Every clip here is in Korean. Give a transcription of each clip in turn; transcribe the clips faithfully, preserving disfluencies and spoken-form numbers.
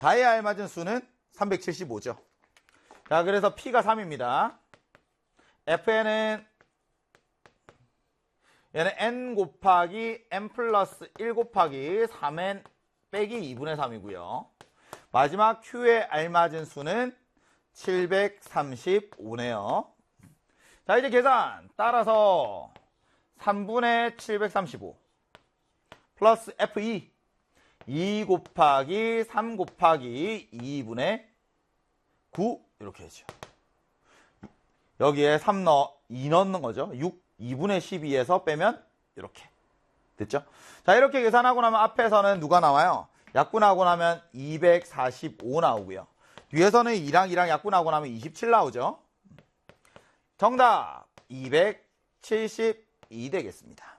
다에 알맞은 수는 삼백칠십오죠. 자, 그래서 P가 삼입니다. Fn은 얘는 n 곱하기 n 플러스 일 곱하기 삼 엔 빼기 이분의 삼이고요. 마지막 Q에 알맞은 수는 칠백삼십오네요. 자, 이제 계산. 따라서 삼분의 칠백삼십오 플러스 에프이 이 곱하기 삼 곱하기 이분의 구 이렇게 되죠. 여기에 삼 넣어 이 넣는 거죠. 육 이분의 십이에서 빼면 이렇게 됐죠. 자, 이렇게 계산하고 나면 앞에서는 누가 나와요? 약분하고 나면 이백사십오 나오고요. 뒤에서는 이랑 이랑 약분하고 나면 이십칠 나오죠. 정답 이백칠십이 되겠습니다.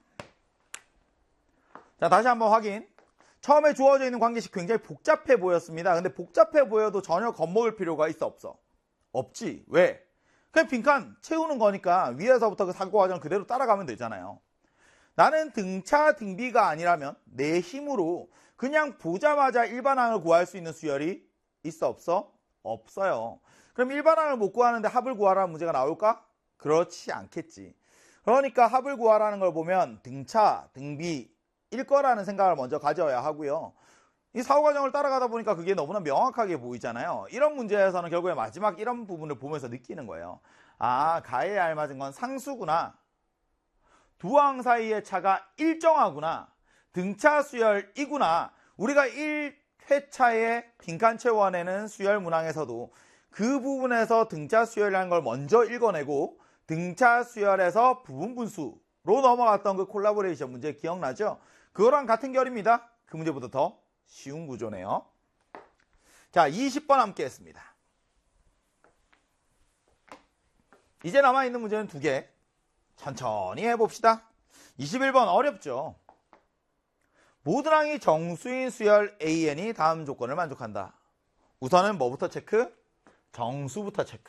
자, 다시 한번 확인. 처음에 주어져 있는 관계식 굉장히 복잡해 보였습니다. 근데 복잡해 보여도 전혀 겁먹을 필요가 있어 없어? 없지. 왜? 그냥 빈칸 채우는 거니까 위에서부터 그 사고 과정 그대로 따라가면 되잖아요. 나는 등차 등비가 아니라면 내 힘으로 그냥 보자마자 일반항을 구할 수 있는 수열이 있어 없어? 없어요. 그럼 일반항을 못 구하는데 합을 구하라는 문제가 나올까? 그렇지 않겠지. 그러니까 합을 구하라는 걸 보면 등차 등비일 거라는 생각을 먼저 가져야 하고요. 이 사고 과정을 따라가다 보니까 그게 너무나 명확하게 보이잖아요. 이런 문제에서는 결국에 마지막 이런 부분을 보면서 느끼는 거예요. 아, 가에 알맞은 건 상수구나. 두 항 사이의 차가 일정하구나. 등차 수열이구나. 우리가 일 회차의 빈칸 채워내는 수열 문항에서도 그 부분에서 등차 수열이라는 걸 먼저 읽어내고 등차 수열에서 부분 분수로 넘어갔던 그 콜라보레이션 문제 기억나죠? 그거랑 같은 결입니다. 그 문제보다 더 쉬운 구조네요. 자, 이십 번 함께 했습니다. 이제 남아있는 문제는 두 개. 천천히 해봅시다. 이십일 번 어렵죠? 모든 항이 정수인 수열 에이엔이 다음 조건을 만족한다. 우선은 뭐부터 체크? 정수부터 체크.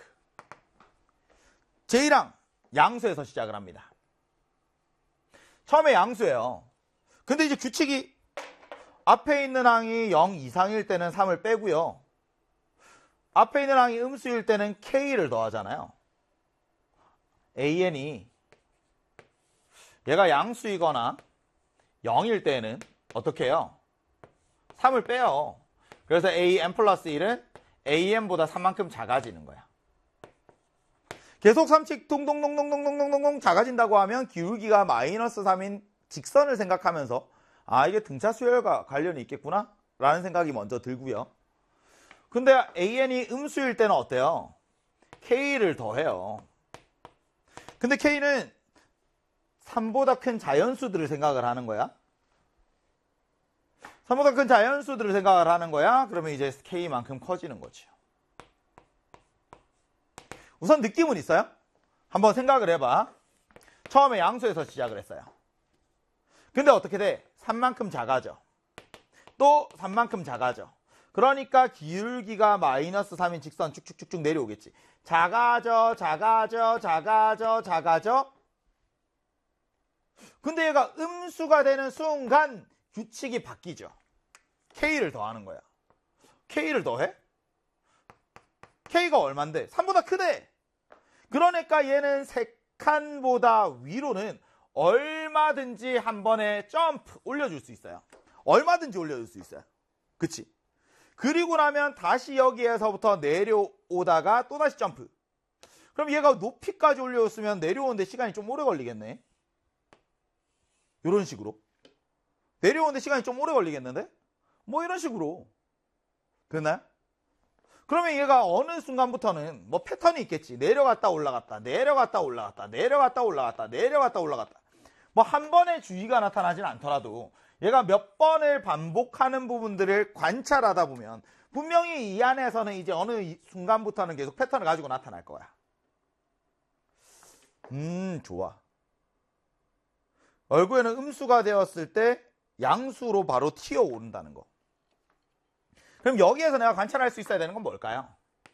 제일 항 양수에서 시작을 합니다. 처음에 양수예요. 근데 이제 규칙이 앞에 있는 항이 영 이상일 때는 삼을 빼고요. 앞에 있는 항이 음수일 때는 K를 더하잖아요. 에이엔이 얘가 양수이거나 영일 때는 어떻게 해요? 삼을 빼요. 그래서 에이엔 플러스 일은 에이엔보다 삼만큼 작아지는 거야. 계속 삼씩 동동동동동동동동 작아진다고 하면 기울기가 마이너스 삼인 직선을 생각하면서 아, 이게 등차 수열과 관련이 있겠구나 라는 생각이 먼저 들고요. 근데 에이엔이 음수일 때는 어때요? K를 더해요. 근데 K는 삼보다 큰 자연수들을 생각을 하는 거야. 삼보다 큰 자연수들을 생각을 하는 거야. 그러면 이제 K만큼 커지는 거죠. 우선 느낌은 있어요? 한번 생각을 해봐. 처음에 양수에서 시작을 했어요. 근데 어떻게 돼? 삼만큼 작아져. 또 삼만큼 작아져. 그러니까 기울기가 마이너스 삼인 직선 쭉쭉쭉쭉 내려오겠지. 작아져, 작아져, 작아져, 작아져. 근데 얘가 음수가 되는 순간 규칙이 바뀌죠. K를 더하는 거야. K를 더해? K가 얼만데? 삼보다 크대. 그러니까 얘는 세 칸보다 위로는 얼마든지 한 번에 점프 올려줄 수 있어요. 얼마든지 올려줄 수 있어요. 그치? 그리고 나면 다시 여기에서부터 내려오다가 또다시 점프. 그럼 얘가 높이까지 올려줬으면 내려오는데 시간이 좀 오래 걸리겠네. 이런 식으로. 내려오는데 시간이 좀 오래 걸리겠는데? 뭐 이런 식으로. 그랬나요? 그러면 얘가 어느 순간부터는 뭐 패턴이 있겠지. 내려갔다 올라갔다, 내려갔다 올라갔다, 내려갔다 올라갔다, 내려갔다 올라갔다. 뭐 한 번의 주의가 나타나진 않더라도 얘가 몇 번을 반복하는 부분들을 관찰하다 보면 분명히 이 안에서는 이제 어느 순간부터는 계속 패턴을 가지고 나타날 거야. 음, 좋아. 얼굴에는 음수가 되었을 때 양수로 바로 튀어오른다는 거. 그럼 여기에서 내가 관찰할 수 있어야 되는 건 뭘까요?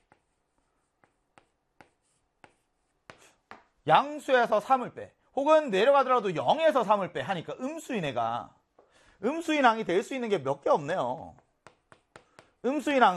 양수에서 삼을 빼. 혹은 내려가더라도 영에서 삼을 빼 하니까 음수인 애가 음수인 항이 될 수 있는 게 몇 개 없네요. 음수인 항